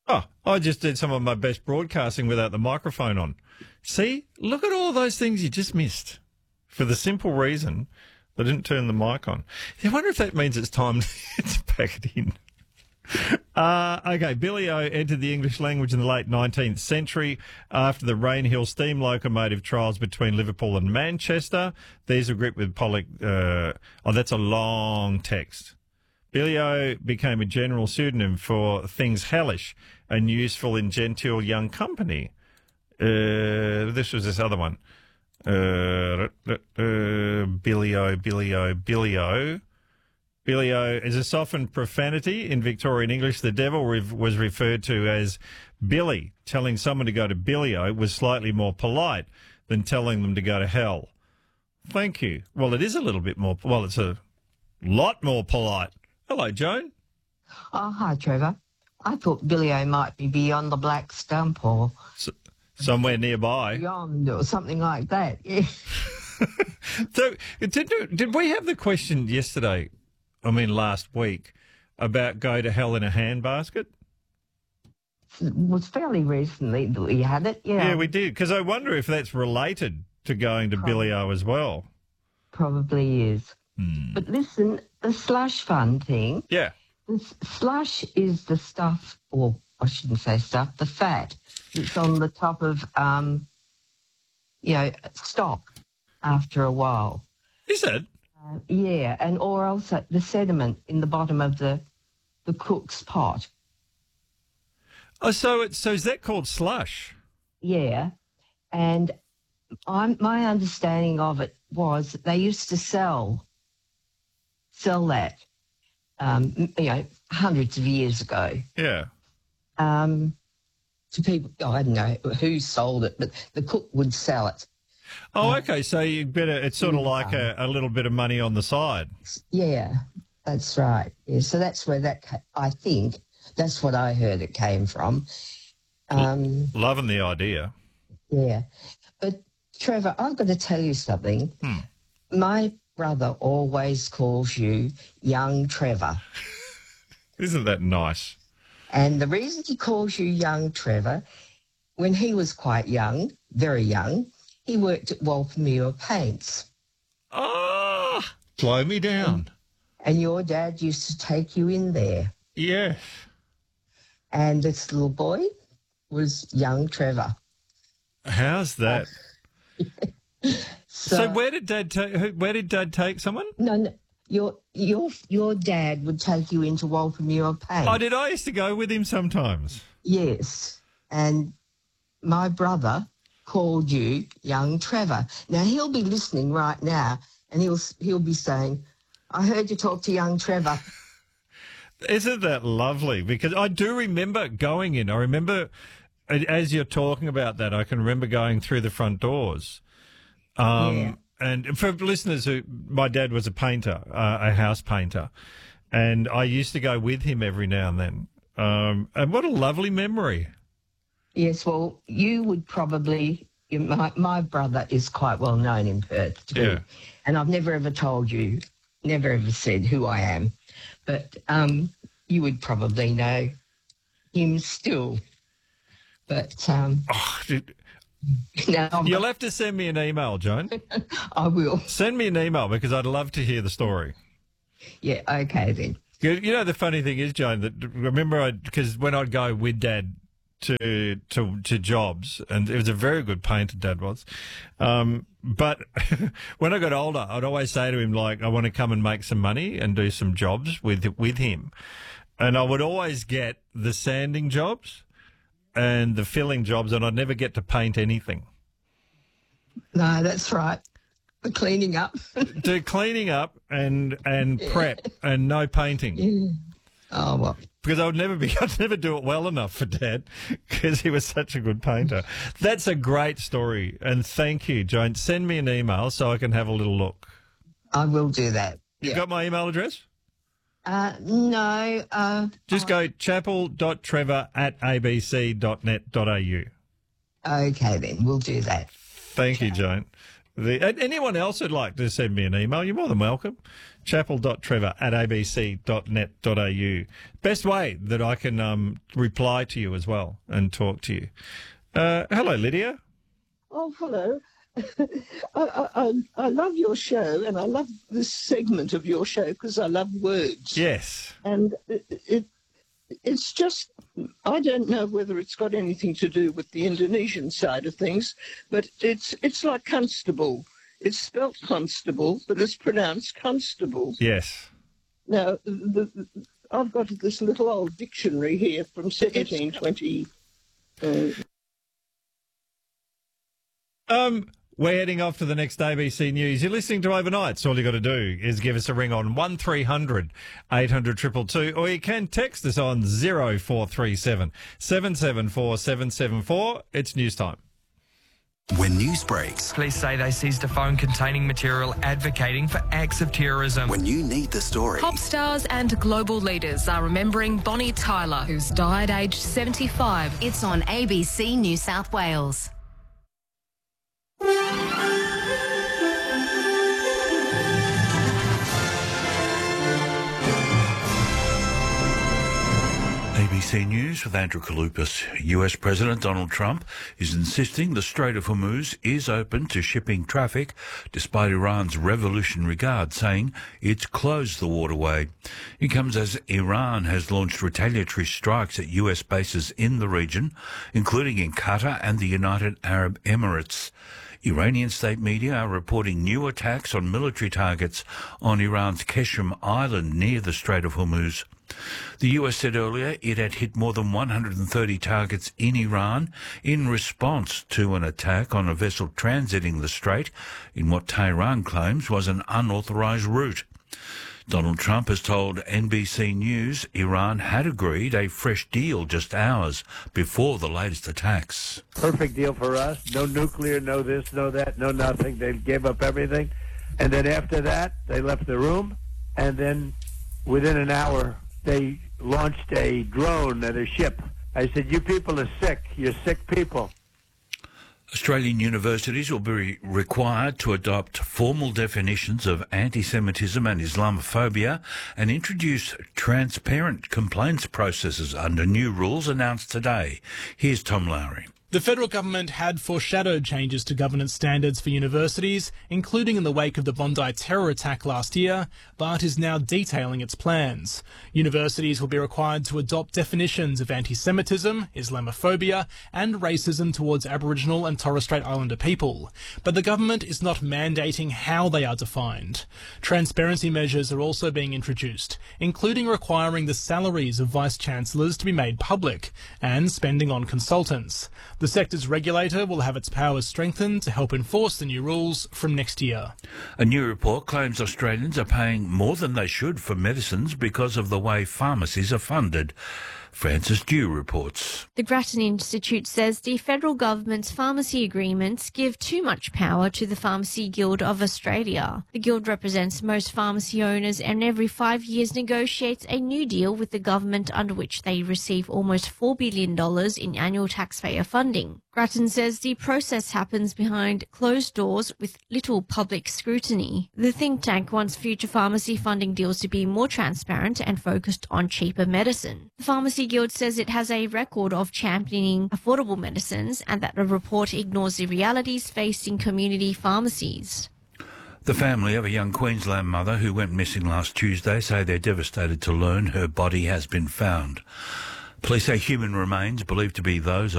Oh, I just did some of my best broadcasting without the microphone on. See, look at all those things you just missed for the simple reason I didn't turn the mic on. I wonder if that means it's time to pack it in. Okay, Billy-O entered the English language in the late 19th century after the Rainhill steam locomotive trials between Liverpool and Manchester. These were gripped with Pollock. That's a long text. Billy-O became a general pseudonym for things hellish and useful in genteel young company. This was this other one. Billy-O, Billy-O, Billy-O. Billy-O is a softened profanity. In Victorian English, the devil was referred to as Billy. Telling someone to go to Billy-O was slightly more polite than telling them to go to hell. Thank you. Well, it is a little bit more, well, it's a lot more polite. Hello, Joan. Oh, hi, Trevor. I thought Billy-O might be beyond the black stump or... somewhere nearby. Beyond or something like that, yeah. So, did we have the question yesterday, last week, about go to hell in a handbasket? It was fairly recently that we had it, yeah. Yeah, we did, because I wonder if that's related to going to Billy-O as well. Probably is. But listen, the slush fund thing. Yeah. The slush is the stuff, or I shouldn't say stuff, the fat that's on the top of, stock after a while. Is it? Yeah, and or also the sediment in the bottom of the cook's pot. Oh, so is that called slush? Yeah, and my understanding of it was that they used to sell that, hundreds of years ago. Yeah. To people, I don't know who sold it, but the cook would sell it. Oh, okay. So it's sort of like a little bit of money on the side. Yeah, that's right. Yeah, so that's where I think that's what I heard it came from. Loving the idea. Yeah. But, Trevor, I've got to tell you something. My brother always calls you young Trevor. Isn't that nice? And the reason he calls you young Trevor, when he was quite young, very young, he worked at Walpermuir Paints. Ah, blow me down. And your dad used to take you in there. Yes. And this little boy was young Trevor. How's that? So where did Dad take someone? No. Your dad would take you into Walpermuir Paints. Oh, did I used to go with him sometimes? Yes. And my brother called you young Trevor. Now, he'll be listening right now and he'll be saying, I heard you talk to young Trevor. Isn't that lovely? Because I do remember going in. I remember, as you're talking about that, I can remember going through the front doors. Yeah. And for listeners, my dad was a painter, a house painter, and I used to go with him every now and then. And what a lovely memory. Yes, well, you would probably... My brother is quite well known in Perth too. Yeah. And I've never ever told you, never ever said who I am. But you would probably know him still. But... No, you'll have to send me an email, Joan. I will. Send me an email because I'd love to hear the story. Yeah, okay then. You know, the funny thing is, Joan, that because when I'd go with Dad to jobs, and it was a very good painter, Dad was, but when I got older, I'd always say to him, like, I want to come and make some money and do some jobs with him. And I would always get the sanding jobs and the filling jobs, and I'd never get to paint anything. No, that's right. The cleaning up. Do cleaning up and prep and no painting. Yeah. Oh, well. Because I'd never do it well enough for Dad because he was such a good painter. That's a great story, and thank you, Joan. Send me an email so I can have a little look. I will do that. You got my email address? No. Just go chapel.trevor@abc.net.au. Okay, then. We'll do that. Thank you, Joan. And anyone else who'd like to send me an email, you're more than welcome. chapel.trevor@abc.net.au. Best way that I can reply to you as well and talk to you. Hello, Lydia. Oh, hello. I love your show, and I love this segment of your show because I love words. Yes. And it's just, I don't know whether it's got anything to do with the Indonesian side of things, but it's like constable. It's spelt constable, but it's pronounced constable. Yes. Now, I've got this little old dictionary here from 1720. We're heading off to the next ABC News. You're listening to Overnights. All you got to do is give us a ring on 1300 800 222, or you can text us on 0437 774 774. It's news time. When news breaks, Police say they seized a phone containing material advocating for acts of terrorism. when you need the story, Pop stars and global leaders are remembering Bonnie Tyler, who's died aged 75. It's on ABC New South Wales. ABC News with Andrew Kalupas. US President Donald Trump is insisting the Strait of Hormuz is open to shipping traffic, despite Iran's Revolutionary Guard saying it's closed the waterway. It comes as Iran has launched retaliatory strikes at US bases in the region, including in Qatar and the United Arab Emirates. Iranian state media are reporting new attacks on military targets on Iran's Qeshm Island near the Strait of Hormuz. The US said earlier it had hit more than 130 targets in Iran in response to an attack on a vessel transiting the strait in what Tehran claims was an unauthorized route. Donald Trump has told NBC News Iran had agreed a fresh deal just hours before the latest attacks. Perfect deal for us. No nuclear, no this, no that, no nothing. They gave up everything. And then after that, they left the room. And then within an hour, they launched a drone at a ship. I said, you people are sick. You're sick people. Australian universities will be required to adopt formal definitions of anti-Semitism and Islamophobia and introduce transparent complaints processes under new rules announced today. Here's Tom Lowry. The federal government had foreshadowed changes to governance standards for universities, including in the wake of the Bondi terror attack last year, but is now detailing its plans. Universities will be required to adopt definitions of anti-Semitism, Islamophobia and racism towards Aboriginal and Torres Strait Islander people, but the government is not mandating how they are defined. Transparency measures are also being introduced, including requiring the salaries of vice-chancellors to be made public and spending on consultants. The sector's regulator will have its powers strengthened to help enforce the new rules from next year. A new report claims Australians are paying more than they should for medicines because of the way pharmacies are funded. Frances Dew reports. The Grattan Institute says the federal government's pharmacy agreements give too much power to the Pharmacy Guild of Australia. The guild represents most pharmacy owners and every 5 years negotiates a new deal with the government under which they receive almost $4 billion in annual taxpayer funding. Grattan says the process happens behind closed doors with little public scrutiny. The think tank wants future pharmacy funding deals to be more transparent and focused on cheaper medicine. The Pharmacy Guild says it has a record of championing affordable medicines and that the report ignores the realities facing community pharmacies. The family of a young Queensland mother who went missing last Tuesday say they're devastated to learn her body has been found. Police say human remains believed to be those